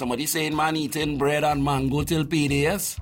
somebody saying man eating bread and mango till payday, yes?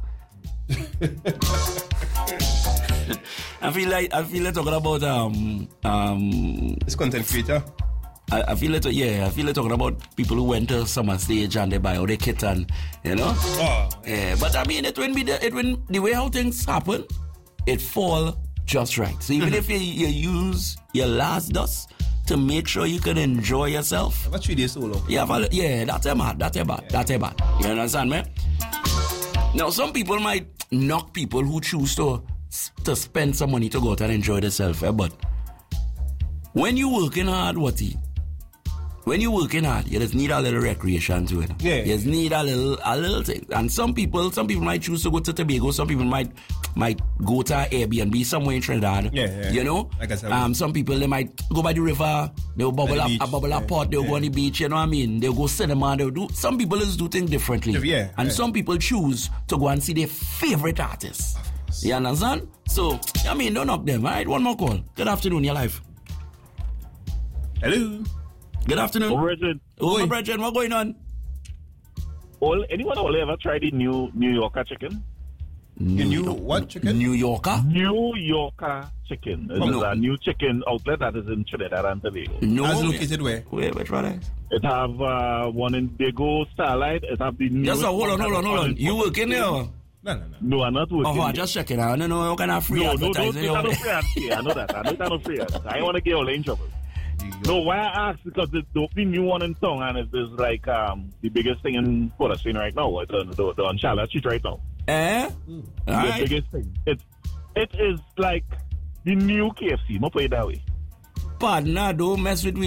I feel like talking about This content creator. I feel like talking about people who went to summer stage and they buy all the kit and but I mean it when the way how things happen, it fall just right. So even if you use your last dust to make sure you can enjoy yourself. About 3 days solo. Yeah, that's a bad. You understand me? Now some people might knock people who choose to spend some money to go out and enjoy themselves, but when you working hard, when you working hard, you just need a little recreation to it. Yeah. You just need a little thing. And some people might choose to go to Tobago. Some people might go to Airbnb somewhere in Trinidad. Yeah. You know? Like I said, some people, they might go by the river. They'll bubble up pot. They'll go on the beach. You know what I mean? They'll go cinema. Some people just do things differently. Yeah. And some people choose to go and see their favorite artists. You understand? So, I mean, don't knock them. All right, one more call. Good afternoon, your life. Hello. Good afternoon. Brethren, what's going on? Anyone ever tried the New Yorker chicken? What chicken? New Yorker? New Yorker chicken. It's a new chicken outlet that is in Trinidad and Tobago. No. How's it located where? Which one is? It have one in Dago, Starlight. It have the new... Yes, sir, hold on. You working there? No, I'm not working. I'm just checking. I don't know how can I free advertising. I know that. I don't free advertising. I want to get all in trouble. No, why I ask because the new one in town and it is like the biggest thing in Port of Spain right now. It's on Charlotte Street right now. The biggest thing. It is like the new KFC. I'll put it that way. But nah, don't mess with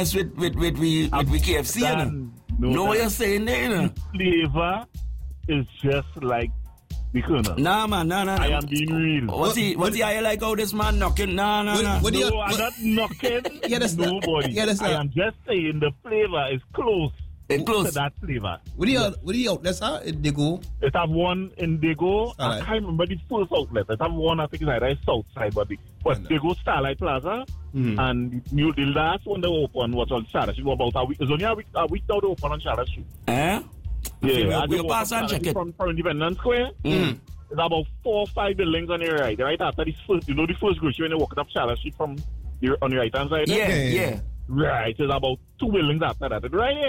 KFC. No, what you're saying there. The flavor is just like the Colonel. Nah, man, nah. I am being real. What's he like how this man knocking? Nah. I'm not knocking nobody. I am just saying the flavor is close. It's close to that flavor. What do you outlets are in Dago? It have one in Dago. I can't remember the first outlet. It have one I think it's either south side, but Dago Starlight Plaza and the last one they opened was on Charlotte Street. About a week. It's only a week now they open on Charlotte Street. Yeah, we'll pass and check it. From Independence Square. It's about 4 or 5 buildings on your right. Right after this first, the first grocery when you're walking up Charlotte Street from on your right hand side. Yeah. Right, there's about 2 buildings after that. Right here.